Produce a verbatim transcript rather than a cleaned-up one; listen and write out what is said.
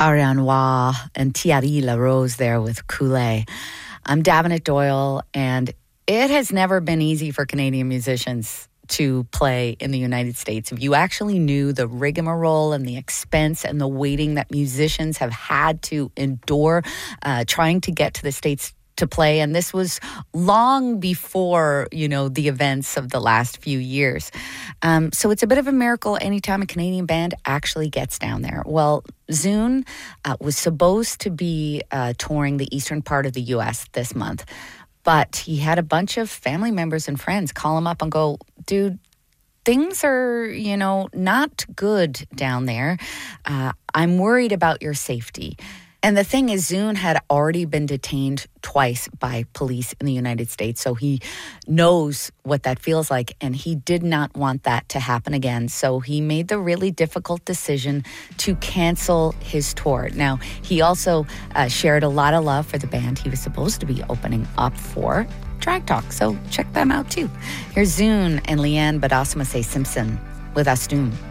Ariane Roy and Thierry Larose there with Coulee. I'm Davenant Doyle, and it has never been easy for Canadian musicians to play in the United States. If you actually knew the rigmarole and the expense and the waiting that musicians have had to endure uh, trying to get to the States to play, and this was long before, you know, the events of the last few years. Um, so it's a bit of a miracle anytime a Canadian band actually gets down there. Well, Zune uh, was supposed to be uh, touring the eastern part of the U S this month, but he had a bunch of family members and friends call him up and go, dude, things are, you know, not good down there. Uh, I'm worried about your safety. And the thing is, Zune had already been detained twice by police in the United States, so he knows what that feels like, and he did not want that to happen again. So he made the really difficult decision to cancel his tour. Now, he also uh, shared a lot of love for the band he was supposed to be opening up for, Drag Talk, so check them out too. Here's Zune and Leanne Badasmase Simpson with Astum.